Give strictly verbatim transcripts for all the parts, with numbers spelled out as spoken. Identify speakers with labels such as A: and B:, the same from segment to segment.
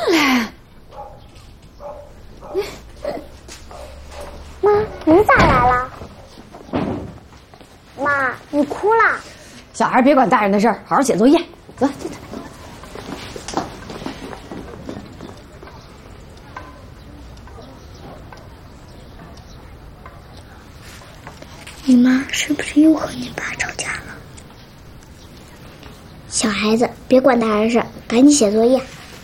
A: 嘞。
B: 妈，你咋来了？妈，你哭了？
A: 小孩别管大人的事儿，好好写作业。走，走走。
B: 你妈是不是又和你爸吵架了？小孩子别管大人事，赶紧写作业。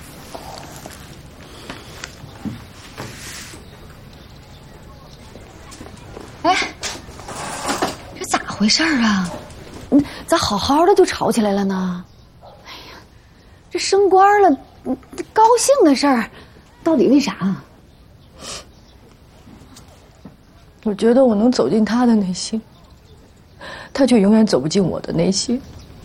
A: 哎，这咋回事啊？嗯，咋好好的就吵起来了呢？哎呀，这升官了，高兴的事儿，到底为啥啊？
C: 我觉得我能走进他的内心，他却永远走不进我的内心。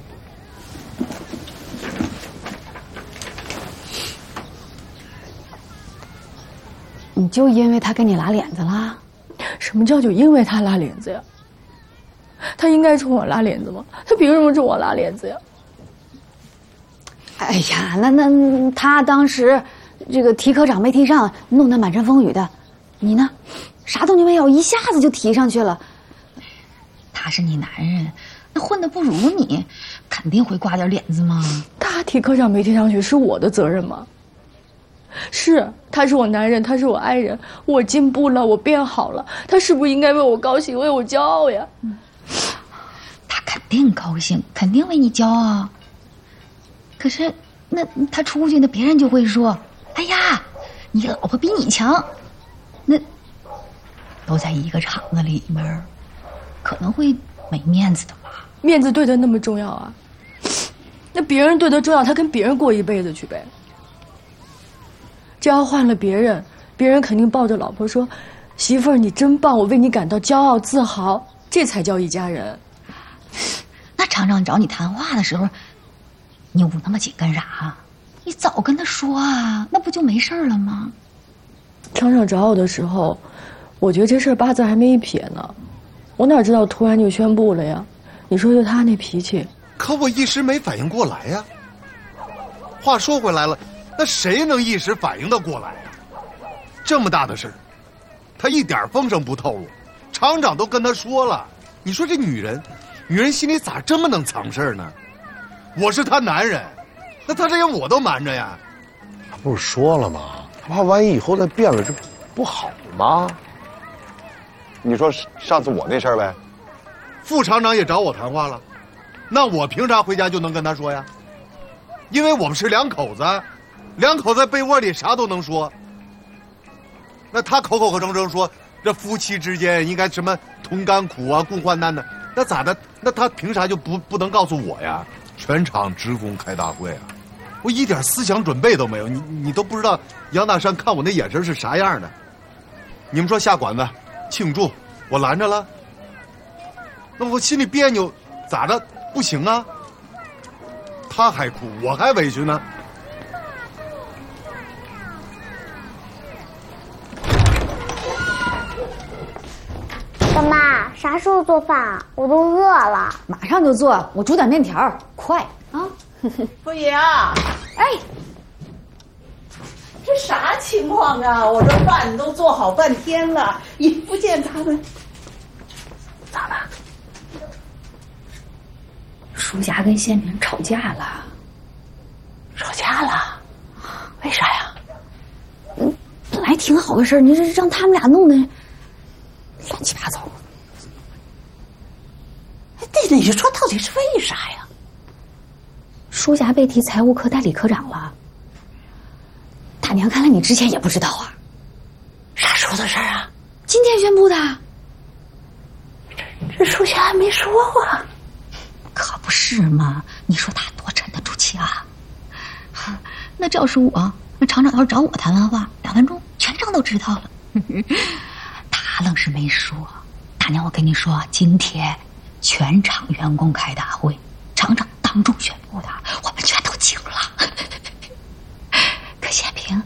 A: 你就因为他跟你拉脸子啦？
C: 什么叫就因为他拉脸子呀？他应该冲我拉脸子吗？他凭什么冲我拉脸子呀？
A: 哎呀，那那他当时这个提科长没提上，弄得满身风雨的，你呢？啥动静没有，一下子就提上去了。
D: 他是你男人，那混得不如你，肯定会挂点脸子嘛。
C: 他提科长没提上去是我的责任吗？是，他是我男人，他是我爱人，我进步了，我变好了，他是不是应该为我高兴，为我骄傲呀？嗯，
D: 他肯定高兴，肯定为你骄傲。可是，那他出去，那别人就会说：“哎呀，你老婆比你强。”那都在一个厂子里面，可能会没面子的吧？
C: 面子对他那么重要啊？那别人对他重要，他跟别人过一辈子去呗。这要换了别人，别人肯定抱着老婆说：“媳妇儿，你真棒，我为你感到骄傲自豪。”这才叫一家人。
D: 那厂长找你谈话的时候，你捂那么紧干啥？你早跟他说啊，那不就没事了吗？
C: 厂长找我的时候，我觉得这事儿八字还没一撇呢，我哪知道突然就宣布了呀？你说就他那脾气，
E: 可我一时没反应过来呀。话说回来了，那谁能一时反应得过来呀？这么大的事儿，他一点风声不透露，厂长都跟他说了。你说这女人，女人心里咋这么能藏事儿呢？我是她男人，那她这样我都瞒着呀。
F: 他不是说了吗？他怕万一以后再变了，这不好吗？你说上次我那事儿呗，
E: 副厂长也找我谈话了，那我凭啥回家就能跟他说呀？因为我们是两口子，两口子在被窝里啥都能说。那他口口声声说这夫妻之间应该什么同甘苦啊，共患难的，那咋的？那他凭啥就不不能告诉我呀？全场职工开大会啊，我一点思想准备都没有，你你都不知道杨大山看我那眼神是啥样的。你们说下馆子庆祝，我拦着了，那我心里别扭，咋的？不行啊！他还哭，我还委屈呢。
B: 爸妈，啥时候做饭啊？我都饿了。
A: 马上就做，我煮点面条，快啊！
G: 凤爷啊，哎，这啥情况啊？我这饭都做好半天了，也不见他们。咋了？
A: 舒霞跟宪平吵架了。
G: 吵架了？为啥呀？
A: 嗯，本来挺好的事儿，你这让他们俩弄得乱七八糟。
G: 对了，你说到底是为啥呀？
A: 舒霞被提财务科代理科长了。大娘，看来你之前也不知道啊。
G: 啥时候的事儿啊？
A: 今天宣布的。
G: 这这舒霞还没说啊。
D: 可不是嘛！你说他多沉得住气啊！那这要是我，那厂长要是找我谈完话，两分钟全场都知道了。他愣是没说。大娘，我跟你说，今天全场员工开大会，厂长当众宣布的，我们全都惊了。可宪平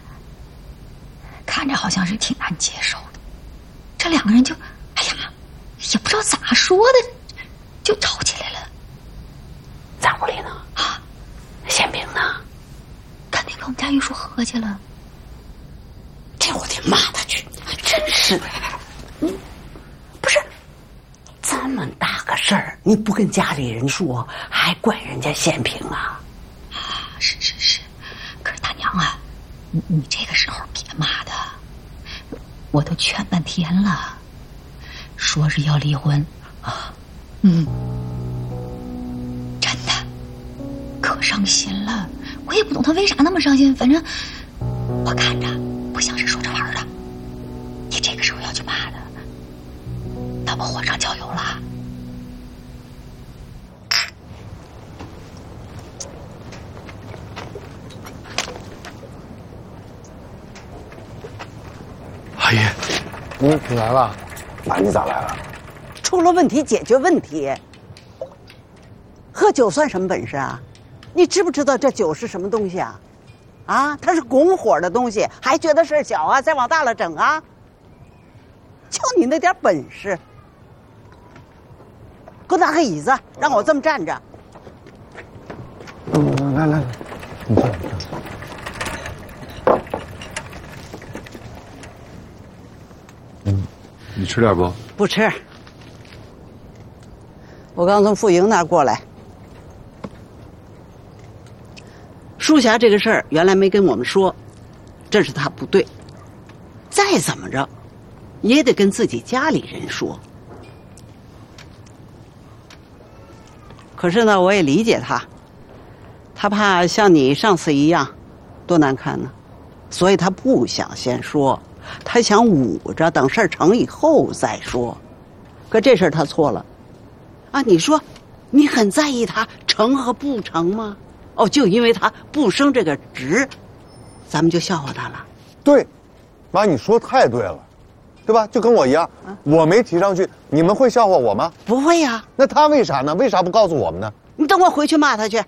D: 看着好像是挺难接受的，这两个人就，哎呀，也不知道咋说的，就吵起来了。
G: 在屋里呢？
D: 啊，
G: 宪平呢？
D: 肯定跟我们家玉树合去了。
G: 这我得骂他去，真是的。你不是这么大个事儿，你不跟家里人说，还怪人家县平啊？
D: 啊，是是是。可是大娘啊，你你这个时候别骂他，我都劝半天了，说是要离婚啊。嗯，真的，可伤心了。我也不懂他为啥那么伤心，反正我看着不像是说着玩的。你这个时候要去骂他，那不火上浇油了？
E: 阿姨，
F: 嗯，你来了？那你咋来了？
G: 出了问题解决问题。喝酒算什么本事啊？你知不知道这酒是什么东西啊？啊，它是拱火的东西，还觉得事儿小啊？再往大了整啊？就你那点本事，给我拿个椅子，让我这么站着。
F: 嗯，来来来，你坐，你坐。嗯，你吃点不？
G: 不吃。我刚从傅莹那儿过来。舒霞这个事儿原来没跟我们说，这是他不对。再怎么着，也得跟自己家里人说。可是呢，我也理解他，他怕像你上次一样，多难看呢，所以他不想先说，他想捂着，等事儿成以后再说。可这事儿他错了，啊，你说，你很在意他成和不成吗？哦，就因为他不升这个职，咱们就笑话他了。
F: 对，妈，你说太对了，对吧？就跟我一样，啊、我没提上去，你们会笑话我吗？
G: 不会呀、啊。
F: 那他为啥呢？为啥不告诉我们呢？
G: 你等我回去骂他去。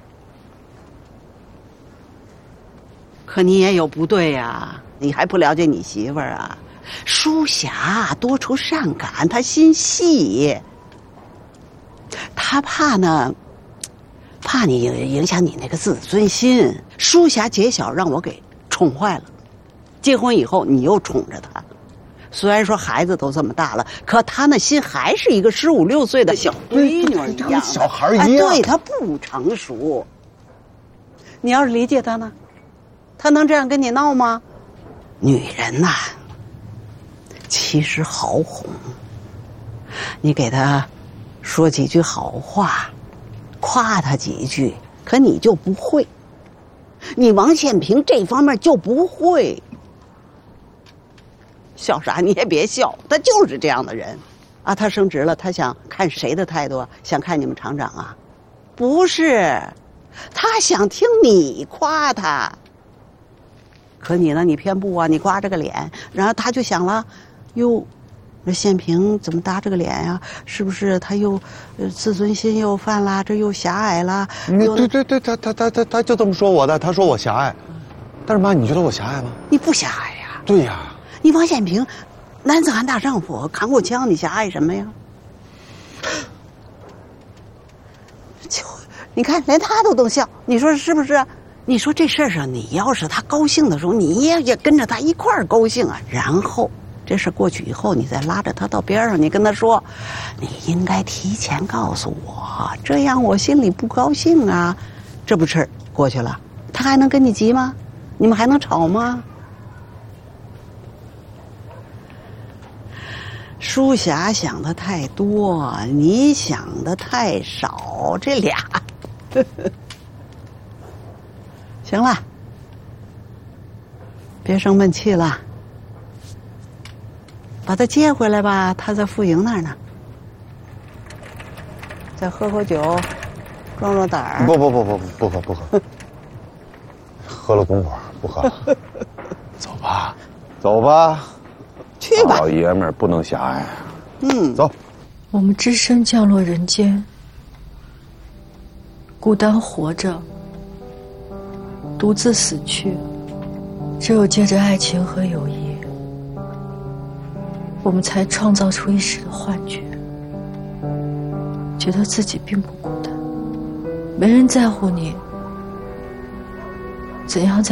G: 可你也有不对呀、啊，你还不了解你媳妇儿啊？舒霞多愁善感，她心细，她怕呢。怕你影响你那个自尊心。舒霞结小让我给宠坏了，结婚以后你又宠着她。虽然说孩子都这么大了，可她那心还是一个十五六岁的小闺女一样，
F: 跟小孩一样。
G: 哎，对，她不成熟。你要是理解她呢，她能这样跟你闹吗？女人呐、啊，其实好哄。你给她说几句好话。夸他几句，可你就不会，你王宪平这方面就不会。笑啥？你也别笑，他就是这样的人，啊，他升职了，他想看谁的态度啊？想看你们厂长啊？不是，他想听你夸他。可你呢？你偏不啊？你刮着个脸，然后他就想了，哟。这宪平怎么搭这个脸呀、啊？是不是他又呃自尊心又犯了？这又狭隘了？
F: 对对对，他他他他他就这么说我的。他说我狭隘，但是妈，你觉得我狭隘吗？
G: 你不狭隘呀、啊？
F: 对呀，
G: 你王宪平，男子汉大丈夫，扛过枪，你狭隘什么呀？就你看，连他都能笑，你说是不是？你说这事儿上，你要是他高兴的时候，你也也跟着他一块儿高兴啊，然后。这事过去以后，你再拉着他到边上，你跟他说，你应该提前告诉我，这样我心里不高兴啊。这不是过去了，他还能跟你急吗？你们还能吵吗？舒霞想的太多，你想的太少，这俩，呵呵行了，别生闷气了。把他接回来吧，他在傅莹那儿呢。再喝喝酒，壮壮胆儿。
F: 不不不不不喝不喝，喝了拱火，不喝了。走吧，走吧，
G: 去吧。
F: 老爷们儿不能狭隘。
G: 嗯，
F: 走。
C: 我们只身降落人间，孤单活着，独自死去，只有借着爱情和友谊。我们才创造出一时的幻觉，觉得自己并不孤单，没人在乎你， 怎样才